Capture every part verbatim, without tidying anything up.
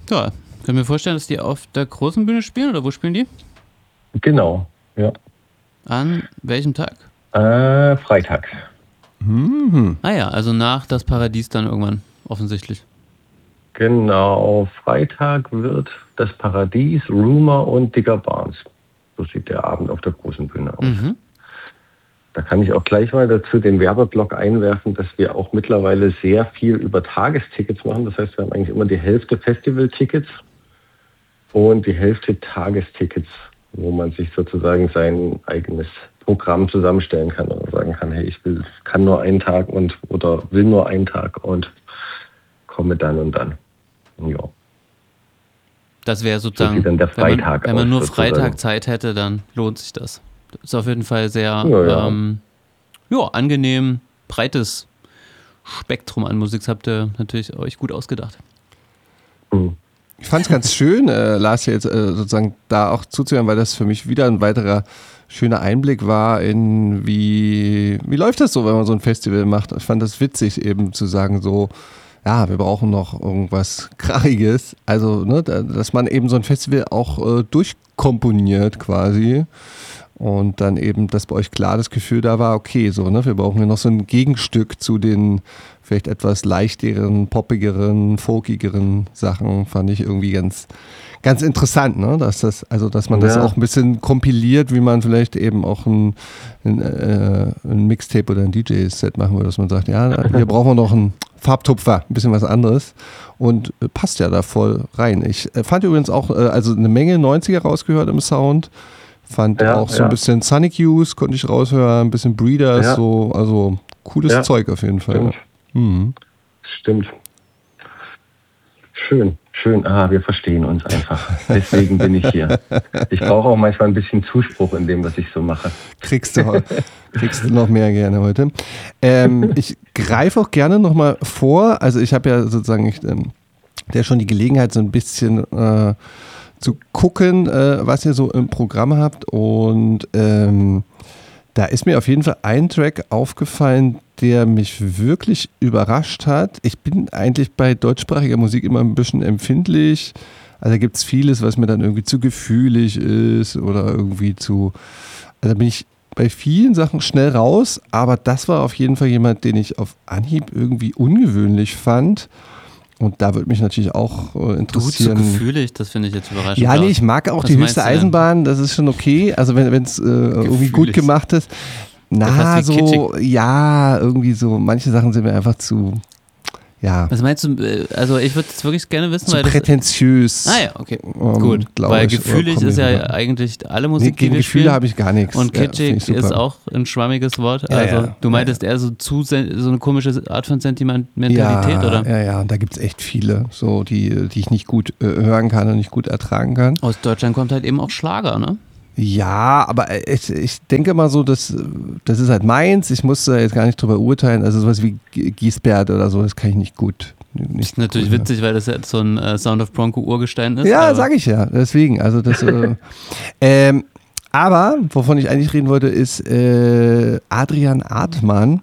Ja, können wir vorstellen, dass die auf der großen Bühne spielen oder wo spielen die? Genau, ja. An welchem Tag? Äh, Freitag. Mhm. Ah ja, also nach das Paradies dann irgendwann, offensichtlich. Genau, Freitag wird das Paradies, Rumor und Digger Barnes. So sieht der Abend auf der großen Bühne aus. Mhm. Da kann ich auch gleich mal dazu den Werbeblock einwerfen, dass wir auch mittlerweile sehr viel über Tagestickets machen. Das heißt, wir haben eigentlich immer die Hälfte Festival-Tickets und die Hälfte Tagestickets, wo man sich sozusagen sein eigenes Programm zusammenstellen kann oder sagen kann, hey, ich will, kann nur einen Tag und oder will nur einen Tag und komme dann und dann. Ja. Das wäre So sozusagen, sieht dann der wenn man, Freitag wenn man aus, nur sozusagen. Freitag Zeit hätte, dann lohnt sich das. Das ist auf jeden Fall sehr Ja, ja. Ähm, ja, angenehm, breites Spektrum an Musik. Das habt ihr natürlich euch gut ausgedacht. Hm. Ich fand es ganz schön, äh, Lars, jetzt äh, sozusagen da auch zuzuhören, weil das für mich wieder ein weiterer schöner Einblick war in wie, wie läuft das so, wenn man so ein Festival macht. Ich fand das witzig eben zu sagen so, ja, wir brauchen noch irgendwas Krachiges. Also, ne, dass man eben so ein Festival auch äh, durchkomponiert quasi. Und dann eben, dass bei euch klar das Gefühl da war, okay, so, ne, wir brauchen ja noch so ein Gegenstück zu den vielleicht etwas leichteren, poppigeren, folkigeren Sachen, fand ich irgendwie ganz, ganz interessant, ne, dass das, also, dass man das Ja. auch ein bisschen kompiliert, wie man vielleicht eben auch ein, ein, äh, ein Mixtape oder ein D J-Set machen würde, dass man sagt, ja, hier brauchen wir noch einen Farbtupfer, ein bisschen was anderes und äh, passt ja da voll rein. Ich äh, fand übrigens auch, äh, also eine Menge neunziger rausgehört im Sound. Fand Ja, auch so ja. ein bisschen Sonic Youth, konnte ich raushören, ein bisschen Breeders, Ja. so, also cooles Ja, Zeug auf jeden Fall. Stimmt. Mhm. Stimmt. Schön, schön. Ah, wir verstehen uns einfach. Deswegen bin ich hier. Ich brauche auch manchmal ein bisschen Zuspruch in dem, was ich so mache. Kriegst du, kriegst du noch mehr gerne heute. Ähm, ich greife auch gerne nochmal vor, also ich habe ja sozusagen ich, ähm, der schon die Gelegenheit, so ein bisschen äh, zu gucken, äh, was ihr so im Programm habt und ähm, da ist mir auf jeden Fall ein Track aufgefallen, der mich wirklich überrascht hat. Ich bin eigentlich bei deutschsprachiger Musik immer ein bisschen empfindlich. Also da gibt es vieles, was mir dann irgendwie zu gefühlig ist oder irgendwie zu... Also da bin ich bei vielen Sachen schnell raus, aber das war auf jeden Fall jemand, den ich auf Anhieb irgendwie ungewöhnlich fand. Und da würde mich natürlich auch äh, Du zu interessieren. gefühlig, das finde ich jetzt überraschend. Ja, nee, ich mag auch Was die meinst höchste du denn? Eisenbahn, das ist schon okay. Also wenn es äh, irgendwie gut Gefühlig. gemacht ist. Na, fast wie so, ja, irgendwie so, manche Sachen sind mir einfach zu, ja, Was meinst du, äh, also ich würde es wirklich gerne wissen, zu weil das... prätentiös. Ah ja, okay, ähm, gut. glaub Weil ich, oder gefühlig kommt ist mir ja rüber. eigentlich alle Nee, Musik, die gegen wir Gefühle spielen. habe ich gar nichts. Und Ja, find ich kitschig ist super. auch ein schwammiges Wort. Ja, Also ja, du meintest ja, eher so, zu, sen- so eine komische Art von Sentimentalität, ja, oder? Ja, ja, und da gibt es echt viele, so, die, die ich nicht gut äh, hören kann und nicht gut ertragen kann. Aus Deutschland kommt halt eben auch Schlager, ne? Ja, aber ich, ich denke mal so, dass, das ist halt meins, ich muss da jetzt gar nicht drüber urteilen, also sowas wie G- Giesbert oder so, das kann ich nicht gut. Nicht Das ist natürlich gut, witzig, weil das jetzt so ein äh, Sound of Bronco Urgestein ist. Ja, aber- sage ich ja, deswegen, also das, äh, ähm, aber, wovon ich eigentlich reden wollte, ist äh, Adrian Artmann,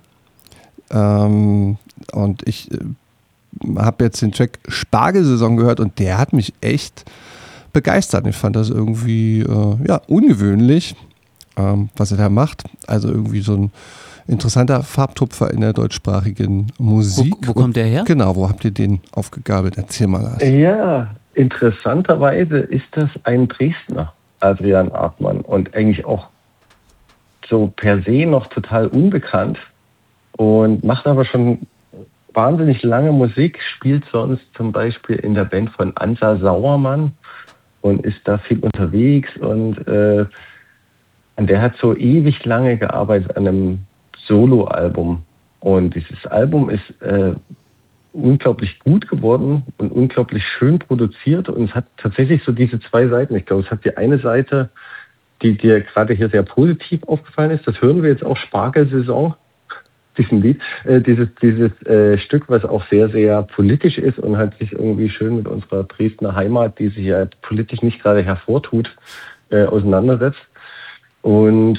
ähm, und ich äh, habe jetzt den Track Spargelsaison gehört und der hat mich echt begeistert. Ich fand das irgendwie äh, ja, ungewöhnlich, ähm, was er da macht. Also irgendwie so ein interessanter Farbtupfer in der deutschsprachigen Musik. Wo, wo kommt der her? Und, genau, wo habt ihr den aufgegabelt? Erzähl mal, Lars. Ja, interessanterweise ist das ein Dresdner, Adrian Artmann. Und eigentlich auch so per se noch total unbekannt. Und macht aber schon wahnsinnig lange Musik, spielt sonst zum Beispiel in der Band von Ansa Sauermann und ist da viel unterwegs und äh, und der hat so ewig lange gearbeitet an einem Soloalbum und dieses Album ist äh, unglaublich gut geworden und unglaublich schön produziert und es hat tatsächlich so diese zwei Seiten. Ich glaube, es hat die eine Seite, die dir gerade hier sehr positiv aufgefallen ist, das hören wir jetzt auch, Spargelsaison, diesen Lied, äh, dieses, dieses äh, Stück, was auch sehr, sehr politisch ist und halt sich irgendwie schön mit unserer Dresdner Heimat, die sich ja politisch nicht gerade hervortut, äh, auseinandersetzt. Und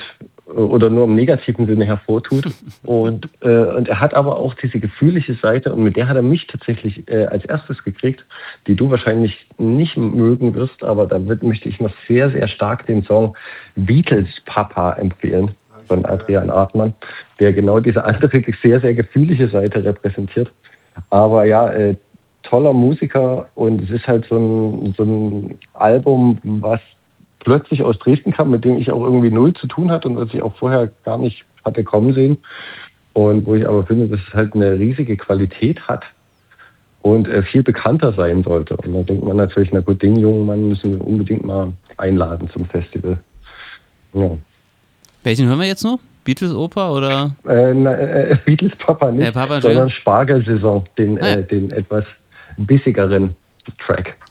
oder nur im negativen Sinne hervortut. Und, äh, und er hat aber auch diese gefühlige Seite und mit der hat er mich tatsächlich äh, als erstes gekriegt, die du wahrscheinlich nicht mögen wirst, aber damit möchte ich noch sehr, sehr stark den Song Beatles Papa empfehlen von Adrian Artmann, der genau diese andere wirklich sehr, sehr gefühlige Seite repräsentiert. Aber ja, äh, toller Musiker und es ist halt so ein, so ein Album, was plötzlich aus Dresden kam, mit dem ich auch irgendwie null zu tun hatte und was ich auch vorher gar nicht hatte kommen sehen. Und wo ich aber finde, dass es halt eine riesige Qualität hat und äh, viel bekannter sein sollte. Und da denkt man natürlich, na gut, den jungen Mann müssen wir unbedingt mal einladen zum Festival. Ja. Welchen hören wir jetzt noch? Beatles Oper oder? Äh, na, äh, Beatles Papa nicht, äh, Papa, sondern Spargelsaison, den, ah, ja. äh, den etwas bissigeren Track.